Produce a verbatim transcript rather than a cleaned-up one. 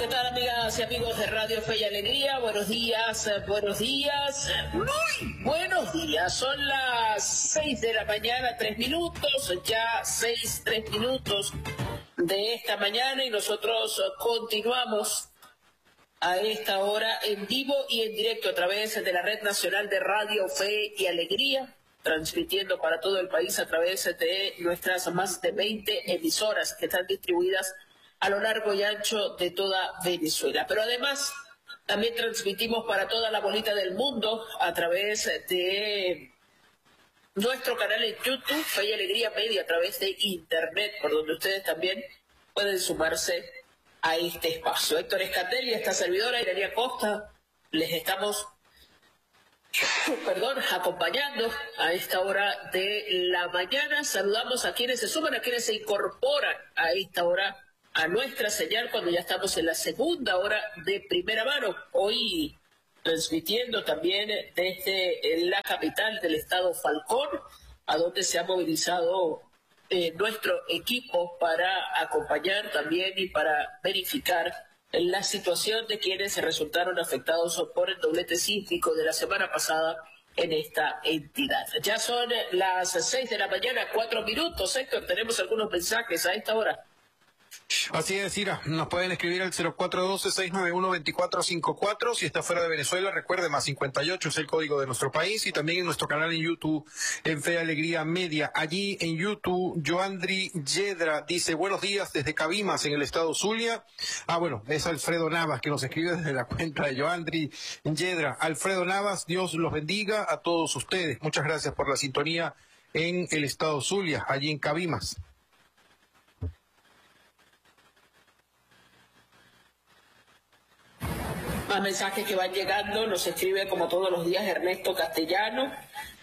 ¿Qué tal, amigas y amigos de Radio Fe y Alegría? Buenos días, buenos días, muy buenos días. Son las seis de la mañana, tres minutos, ya seis, tres minutos de esta mañana y nosotros continuamos a esta hora en vivo y en directo a través de la Red Nacional de Radio Fe y Alegría, transmitiendo para todo el país a través de nuestras más de veinte emisoras que están distribuidas a lo largo y ancho de toda Venezuela. Pero además también transmitimos para toda la bolita del mundo a través de nuestro canal en YouTube, Fe y Alegría Media, a través de Internet, por donde ustedes también pueden sumarse a este espacio. Héctor Escatel y esta servidora, Irania Costa, les estamos perdón, acompañando a esta hora de la mañana. Saludamos a quienes se suman, a quienes se incorporan a esta hora a nuestra señal cuando ya estamos en la segunda hora de primera mano. Hoy transmitiendo también desde la capital del estado Falcón, a donde se ha movilizado eh, nuestro equipo para acompañar también y para verificar la situación de quienes se resultaron afectados por el doblete sísmico de la semana pasada en esta entidad. Ya son las seis de la mañana, cuatro minutos. Héctor, tenemos algunos mensajes a esta hora. Así es, Ira, nos pueden escribir al cero cuatro uno dos, seis nueve uno, dos cuatro cinco cuatro. Si está fuera de Venezuela, recuerde, más cincuenta y ocho es el código de nuestro país, y también en nuestro canal en YouTube, en Fe Alegría Media. Allí en YouTube, Joandri Yedra dice: buenos días desde Cabimas, en el estado Zulia. Ah, bueno, es Alfredo Navas que nos escribe desde la cuenta de Joandri Yedra. Alfredo Navas, Dios los bendiga a todos ustedes. Muchas gracias por la sintonía en el estado Zulia, allí en Cabimas. Más mensajes que van llegando, nos escribe como todos los días Ernesto Castellano.